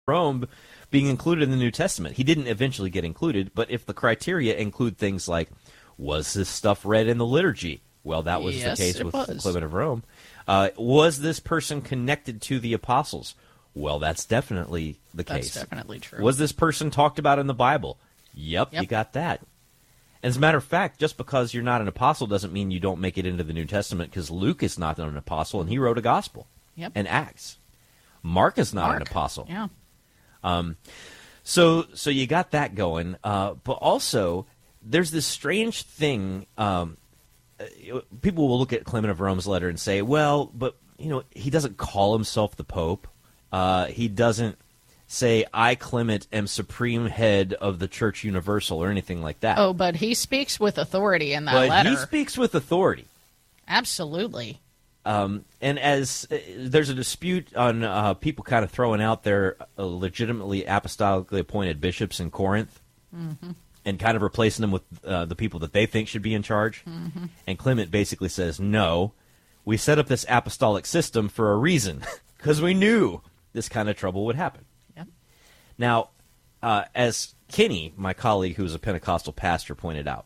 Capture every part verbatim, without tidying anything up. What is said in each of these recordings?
Rome being included in the New Testament. He didn't eventually get included, but if the criteria include things like, was this stuff read in the liturgy? Well, that was yes, the case with was. Clement of Rome. Uh, was this person connected to the apostles? Well, that's definitely the That's case. That's definitely true. Was this person talked about in the Bible? Yep, Yep. you got that. As a matter of fact, just because you're not an apostle doesn't mean you don't make it into the New Testament, because Luke is not an apostle, and he wrote a gospel Yep. and Acts. Mark is not Mark. an apostle. Yeah. Um, so so you got that going, uh, but also there's this strange thing. Um, people will look at Clement of Rome's letter and say, well, but you know, he doesn't call himself the Pope. Uh, he doesn't say, I, Clement, am supreme head of the Church Universal or anything like that. Oh, but he speaks with authority in that but letter. he speaks with authority. Absolutely. Um, and as uh, there's a dispute on uh, people kind of throwing out their uh, legitimately apostolically appointed bishops in Corinth, mm-hmm. and kind of replacing them with uh, the people that they think should be in charge. Mm-hmm. And Clement basically says, no, we set up this apostolic system for a reason, because we knew this kind of trouble would happen. Yep. Now, uh, as Kenny, my colleague who's a Pentecostal pastor, pointed out,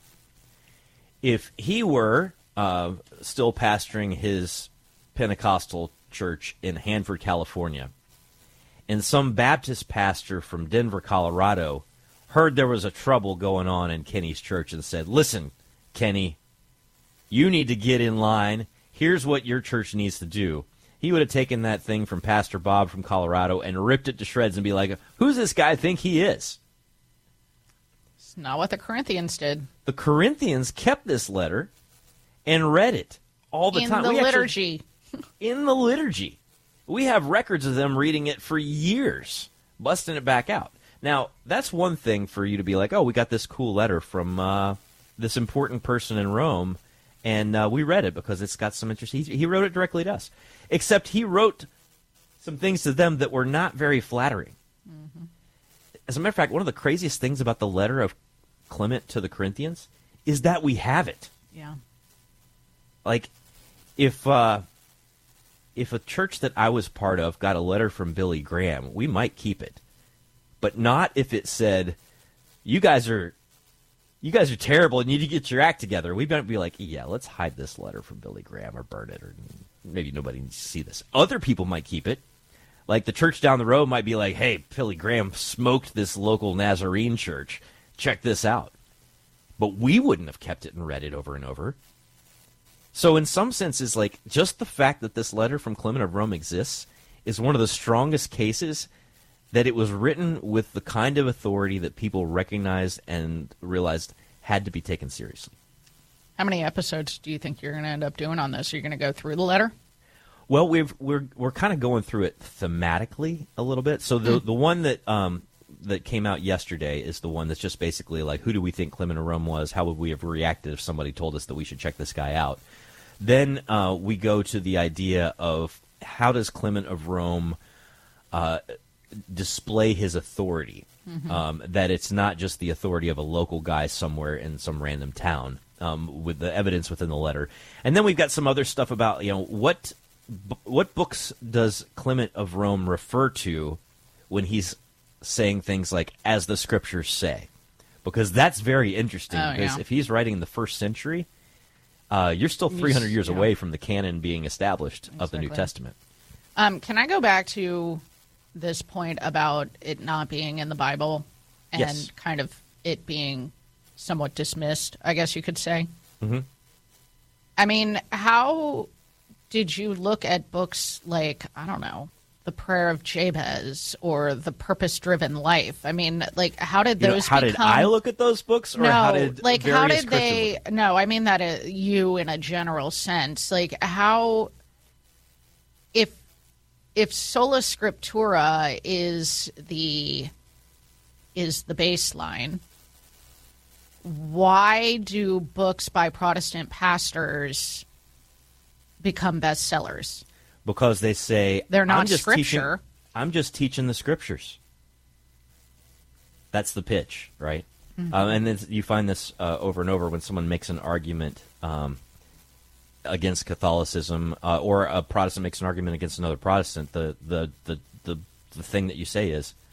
if he were uh, still pastoring his Pentecostal church in Hanford, California, and some Baptist pastor from Denver, Colorado, heard there was a trouble going on in Kenny's church and said, listen, Kenny, you need to get in line. Here's what your church needs to do. He would have taken that thing from Pastor Bob from Colorado and ripped it to shreds and be like, who's this guy think he is? It's not what the Corinthians did. The Corinthians kept this letter and read it all the in time. the We actually- liturgy. in the liturgy. We have records of them reading it for years, busting it back out. Now, that's one thing for you to be like, oh, we got this cool letter from uh, this important person in Rome, and uh, we read it because it's got some interest. He, he wrote it directly to us. Except he wrote some things to them that were not very flattering. Mm-hmm. As a matter of fact, one of the craziest things about the letter of Clement to the Corinthians is that we have it. Yeah. Like, if uh, if a church that I was part of got a letter from Billy Graham, we might keep it. But not if it said, you guys are you guys are terrible and you need to get your act together. We might be like, yeah, let's hide this letter from Billy Graham or burn it, or maybe nobody needs to see this. Other people might keep it. Like the church down the road might be like, hey, Billy Graham smoked this local Nazarene church. Check this out. But we wouldn't have kept it and read it over and over. So in some senses, like, just the fact that this letter from Clement of Rome exists is one of the strongest cases that it was written with the kind of authority that people recognized and realized had to be taken seriously. How many episodes do you think you're going to end up doing on this? Are you going to go through the letter? Well, we've, we're we're kind of going through it thematically a little bit. So the mm. the one that um, that came out yesterday is the one that's just basically like, who do we think Clement of Rome was? How would we have reacted if somebody told us that we should check this guy out? Then uh, we go to the idea of how does Clement of Rome uh, display his authority? Mm-hmm. Um, that it's not just the authority of a local guy somewhere in some random town, um, with the evidence within the letter. And then we've got some other stuff about, you know, what b- what books does Clement of Rome refer to when he's saying things like, as the scriptures say? Because that's very interesting. Oh, because yeah. if he's writing in the first century, uh, you're still three hundred years yeah. away from the canon being established Exactly. of the New Testament. Um, can I go back to this point about it not being in the Bible and Yes. kind of it being somewhat dismissed, I guess you could say? Mm-hmm. I mean, how did you look at books like, I don't know, The Prayer of Jabez or The Purpose-Driven Life? I mean, like, how did You know, those how become... did I look at those books, or no, how did like, various how did Christians they... look? No, I mean that uh, you in a general sense. Like, how... If if sola scriptura is the is the baseline, why do books by Protestant pastors become bestsellers? Because they say, They're not I'm just scripture. Teaching, I'm just teaching the scriptures. That's the pitch, right? Mm-hmm. Um, and then you find this uh, over and over when someone makes an argument um, against Catholicism, uh, or a Protestant makes an argument against another Protestant. The the the, the the thing that you say is,